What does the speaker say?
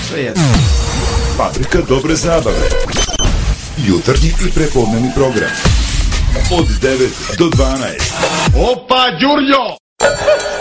sve jedno. Fabrika dobre zabave. Jutarnji i prepodnevni program. Od 9 do 12. Opa, Đurđo!